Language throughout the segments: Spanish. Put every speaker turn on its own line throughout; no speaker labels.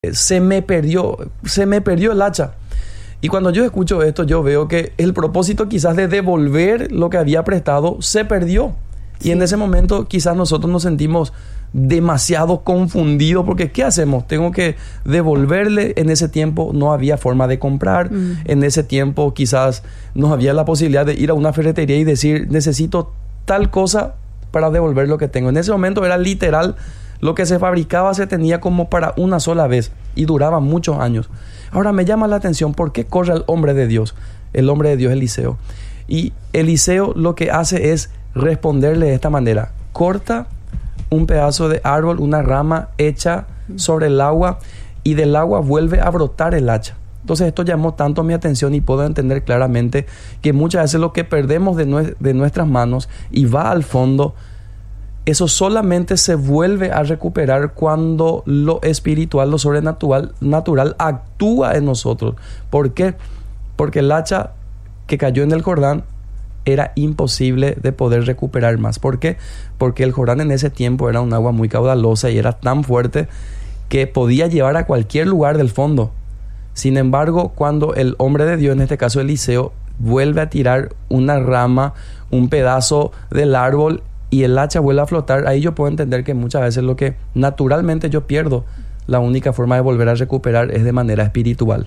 se me perdió el hacha. Y cuando yo escucho esto, yo veo que el propósito quizás de devolver lo que había prestado se perdió. Sí. Y en ese momento quizás nosotros nos sentimos demasiado confundidos porque ¿qué hacemos? Tengo que devolverle. En ese tiempo no había forma de comprar. En ese tiempo quizás no había la posibilidad de ir a una ferretería y decir necesito tal cosa para devolver lo que tengo. En ese momento era literal. Lo que se fabricaba se tenía como para una sola vez y duraba muchos años. Ahora me llama la atención por qué corre el hombre de Dios Eliseo. Y Eliseo lo que hace es responderle de esta manera. Corta un pedazo de árbol, una rama hecha sobre el agua y del agua vuelve a brotar el hacha. Entonces esto llamó tanto mi atención y puedo entender claramente que muchas veces lo que perdemos de nuestras manos y va al fondo, eso solamente se vuelve a recuperar cuando lo espiritual, lo sobrenatural actúa en nosotros. ¿Por qué? Porque el hacha que cayó en el Jordán era imposible de poder recuperar más. ¿Por qué? Porque el Jordán en ese tiempo era un agua muy caudalosa y era tan fuerte que podía llevar a cualquier lugar del fondo. Sin embargo, cuando el hombre de Dios, en este caso Eliseo, vuelve a tirar una rama, un pedazo del árbol, y el hacha vuelve a flotar, ahí yo puedo entender que muchas veces lo que naturalmente yo pierdo, la única forma de volver a recuperar es de manera espiritual.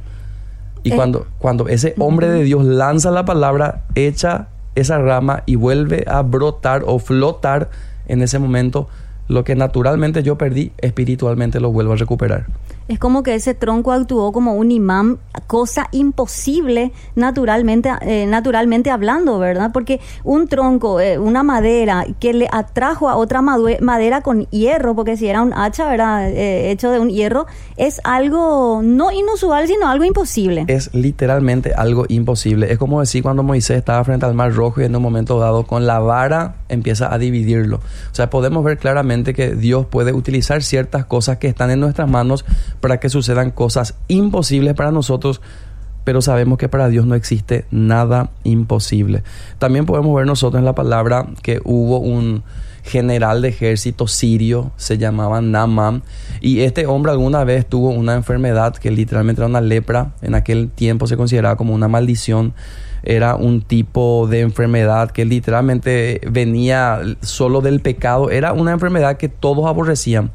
Y cuando ese hombre de Dios lanza la palabra, echa esa rama y vuelve a brotar o flotar, en ese momento, lo que naturalmente yo perdí, espiritualmente lo vuelvo a recuperar.
Es como que ese tronco actuó como un imán, cosa imposible naturalmente hablando, ¿verdad? Porque un tronco, una madera que le atrajo a otra madera con hierro, porque si era un hacha, ¿verdad? Hecho de un hierro, es algo no inusual, sino algo imposible.
Es literalmente algo imposible. Es como decir cuando Moisés estaba frente al Mar Rojo y en un momento dado con la vara empieza a dividirlo. O sea, podemos ver claramente que Dios puede utilizar ciertas cosas que están en nuestras manos para que sucedan cosas imposibles para nosotros, pero sabemos que para Dios no existe nada imposible. También podemos ver nosotros en la palabra que hubo un general de ejército sirio, se llamaba Naamán, y este hombre alguna vez tuvo una enfermedad que literalmente era una lepra. En aquel tiempo se consideraba como una maldición. Era un tipo de enfermedad que literalmente venía solo del pecado. Era una enfermedad que todos aborrecían.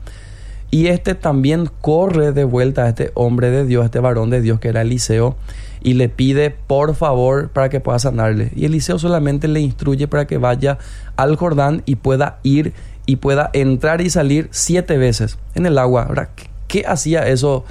Y este también corre de vuelta a este hombre de Dios, a este varón de Dios que era Eliseo, y le pide por favor para que pueda sanarle. Y Eliseo solamente le instruye para que vaya al Jordán y pueda ir y pueda entrar y salir 7 veces en el agua. Ahora, ¿qué hacía eso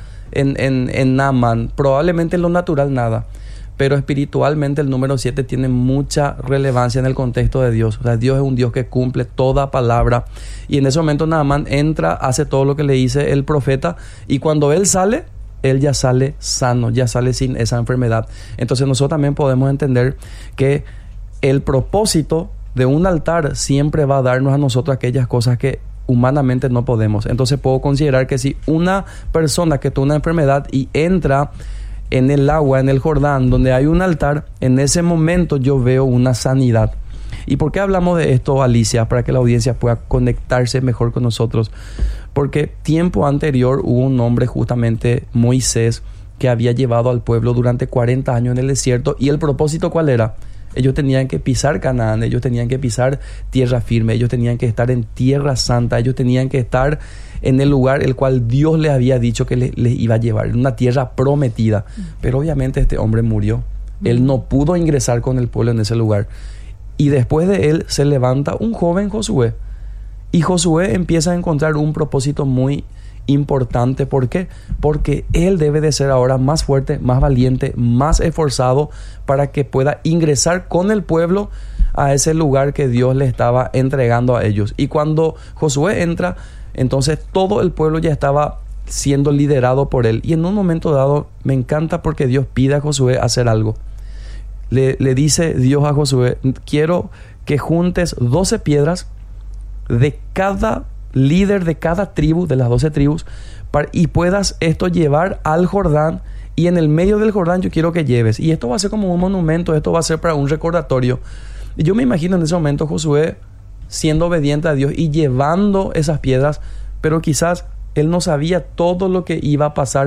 en Naamán? Probablemente en lo natural nada, pero espiritualmente el número 7 tiene mucha relevancia en el contexto de Dios. O sea, Dios es un Dios que cumple toda palabra. Y en ese momento Naamán entra, hace todo lo que le dice el profeta, y cuando él sale, él ya sale sano, ya sale sin esa enfermedad. Entonces nosotros también podemos entender que el propósito de un altar siempre va a darnos a nosotros aquellas cosas que humanamente no podemos. Entonces puedo considerar que si una persona que tuvo una enfermedad y entra en el agua, en el Jordán, donde hay un altar, en ese momento yo veo una sanidad. ¿Y por qué hablamos de esto, Alicia? Para que la audiencia pueda conectarse mejor con nosotros. Porque tiempo anterior hubo un hombre, justamente Moisés, que había llevado al pueblo durante 40 años en el desierto. ¿Y el propósito cuál era? Ellos tenían que pisar Canaán, ellos tenían que pisar tierra firme, ellos tenían que estar en tierra santa, ellos tenían que estar en el lugar el cual Dios les había dicho que les iba a llevar, en una tierra prometida. Pero obviamente este hombre murió. Él no pudo ingresar con el pueblo en ese lugar. Y después de él se levanta un joven Josué. Y Josué empieza a encontrar un propósito muy importante. ¿Por qué? Porque él debe de ser ahora más fuerte, más valiente, más esforzado para que pueda ingresar con el pueblo a ese lugar que Dios le estaba entregando a ellos. Y cuando Josué entra, entonces todo el pueblo ya estaba siendo liderado por él. Y en un momento dado, me encanta porque Dios pide a Josué hacer algo. Le dice Dios a Josué: quiero que juntes 12 piedras de cada líder de cada tribu, de las 12 tribus, y puedas esto llevar al Jordán, y en el medio del Jordán yo quiero que lleves. Y esto va a ser como un monumento, esto va a ser para un recordatorio. Y yo me imagino en ese momento Josué siendo obediente a Dios y llevando esas piedras, pero quizás Él no sabía todo lo que iba a pasar